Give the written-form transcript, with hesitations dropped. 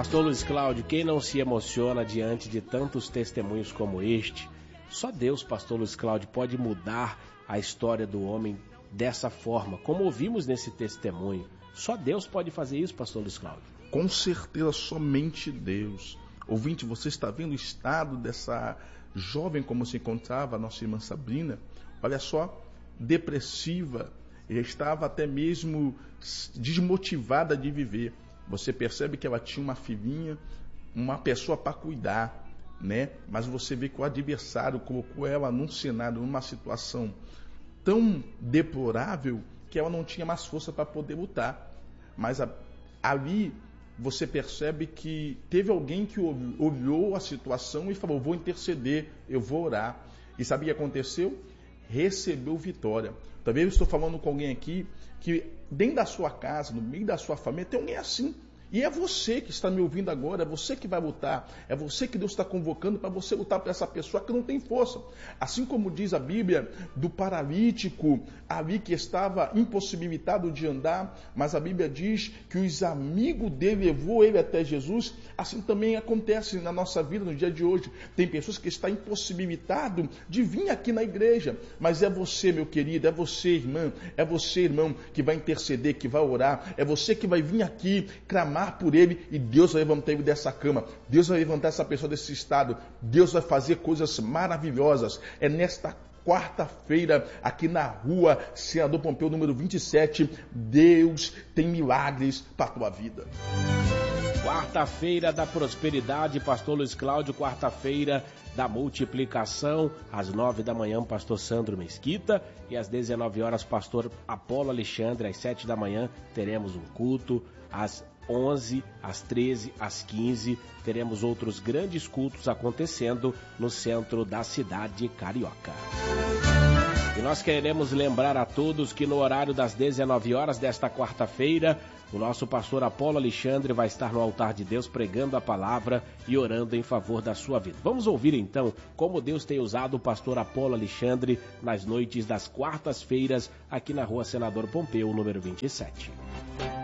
Pastor Luiz Cláudio, quem não se emociona diante de tantos testemunhos como este? Só Deus, Pastor Luiz Cláudio, pode mudar a história do homem dessa forma, como ouvimos nesse testemunho. Só Deus pode fazer isso, Pastor Luiz Cláudio. Com certeza, somente Deus. Ouvinte, você está vendo o estado dessa jovem como se encontrava a nossa irmã Sabrina? Olha só, depressiva, já estava até mesmo desmotivada de viver. Você percebe que ela tinha uma filhinha, uma pessoa para cuidar, né? Mas você vê que o adversário colocou ela num cenário, numa situação tão deplorável que ela não tinha mais força para poder lutar. Mas ali você percebe que teve alguém que olhou a situação e falou: vou interceder, eu vou orar. E sabe o que aconteceu? Recebeu vitória. Talvez eu estou falando com alguém aqui que dentro da sua casa, no meio da sua família, tem alguém assim. E é você que está me ouvindo agora, é você que vai lutar, é você que Deus está convocando para você lutar por essa pessoa que não tem força. Assim como diz a Bíblia do paralítico ali que estava impossibilitado de andar, mas a Bíblia diz que os amigos dele levou ele até Jesus. Assim também acontece na nossa vida no dia de hoje. Tem pessoas que estão impossibilitadas de vir aqui na igreja, mas é você, meu querido, é você, irmã, é você, irmão, que vai interceder, que vai orar, é você que vai vir aqui clamar por ele e Deus vai levantar ele dessa cama, Deus vai levantar essa pessoa desse estado, Deus vai fazer coisas maravilhosas. É nesta quarta-feira, aqui na rua Senador Pompeu, número 27, Deus tem milagres para a tua vida. Quarta-feira da prosperidade, Pastor Luiz Cláudio, quarta-feira da multiplicação, às 9 da manhã, Pastor Sandro Mesquita, e às 19 horas, Pastor Apolo Alexandre, às 7 da manhã, teremos um culto, às 11, às 13, às 15, teremos outros grandes cultos acontecendo no centro da cidade carioca. E nós queremos lembrar a todos que no horário das 19 horas desta quarta-feira, o nosso pastor Apolo Alexandre vai estar no altar de Deus pregando a palavra e orando em favor da sua vida. Vamos ouvir então como Deus tem usado o pastor Apolo Alexandre nas noites das quartas-feiras aqui na rua Senador Pompeu, número 27.